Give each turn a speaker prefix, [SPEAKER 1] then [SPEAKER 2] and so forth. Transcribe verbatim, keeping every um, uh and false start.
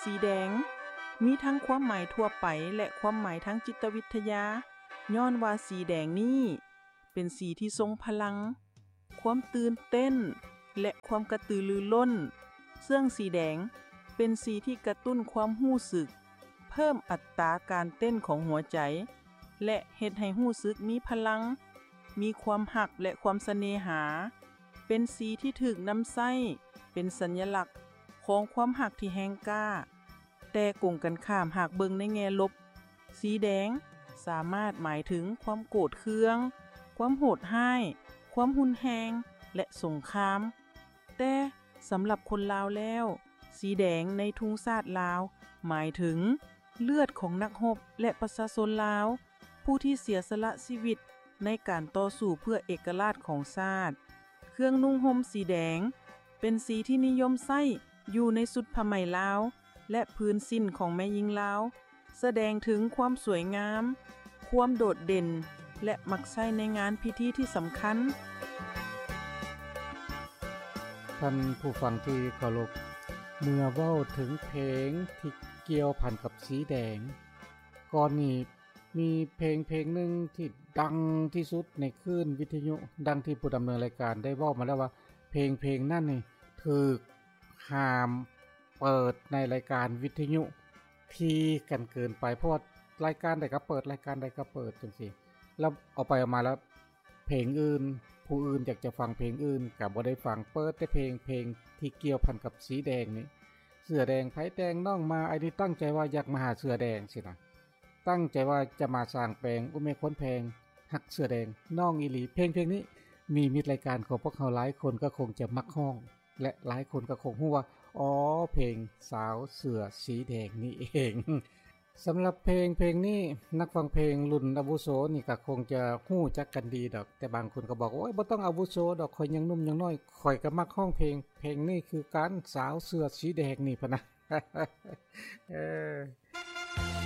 [SPEAKER 1] สีแดงมีทั้งความหมายทั่วไปและความหมายทางจิตวิทยาย้อนว่าสีแดงนี้เป็นสีที่ทรงพลังความตื่นเต้นและความกระตือรือร้นซึ่งสีแดงเป็นสีที่กระตุ้นความรู้สึกเพิ่มอัตราการเต้นของหัวใจและเฮ็ดให้รู้สึกมีพลังมีความหักและความเสน่หาเป็นสีที่ถูกนำใช้เป็นสัญลักษณ์ของความหักที่แรงกล้าแต่กงกันข้ามหากเบิ่งในแง่ลบสีแดงสามารถหมายถึงความโกรธเคืองความโหดร้ายความหุนแรงและสงครามแต่สำหรับคนลาวแล้วสีแดงในทุ่งชาติลาวหมายถึงเลือดของนักรบและประชาชนลาวผู้ที่เสียสละชีวิตในการต่อสู้เพื่อเอกราชของชาติเครื่องนุ่งห่มสีแดงเป็นสีที่นิยมใช้อยู่ในชุดผ้าไหมลาวและพื้นสิ้นของแม่หญิงลาวแสดงถึงความสวยงามความโดดเด่นและมักใช้ในงานพิธีที่สำคัญ
[SPEAKER 2] ท่านผู้ฟังที่เคารพเมื่อเว้าถึงเพลงที่เกี่ยวพันกับสีแดงก่อนนี้มีเพลงเพลงหนึ่งที่ดังที่สุดในคลื่นวิทยุดังที่ผู้ดำเนินรายการได้เว้ามาแล้วว่าเพลงเพลงนั้นนี่ถูกห้ามเปิดในรายการวิทยุที่กันเกินไปเพราะรายการใดก็เปิดรายการใดก็เปิดจังซี่แล้วเอาไปเอามาแล้วเพลงอื่นผู้อื่นอยากจะฟังเพลงอื่นก็บ่ได้ฟังเปิดแต่เพลงเพลงที่เกี่ยวพันกับสีแดงนี่เสื้อแดงไผแดงน้องมาไอ้นี่ตั้งใจว่าอยากมาหาเสื้อแดงสินะตั้งใจว่าจะมาสร้างแปลงอุเมคนแพงหักเสื้อแดงน้องอีหลีเพลงเพลงนี้มีมิตรรายการของพวกเขาหลายคนก็คงจะมักฮ้องและหลายคนก็คงฮู้ว่าอ๋อเพลงสาวเสื้อสีแดงนี่เองสำหรับเพลงเพลงนี้นักฟังเพลงรุ่นอาวุโสนี่ก็คงจะฮู้จักกันดีดอกแต่บางคนก็บอกว่าโอ๊ยบ่ต้องอาวุโสดอกข่อยยังหนุ่มยังน้อยข่อยก็มักฮ้องเพลงเพลงนี้คือการสาวเสื้อสีแดงนี่พะนะ เออ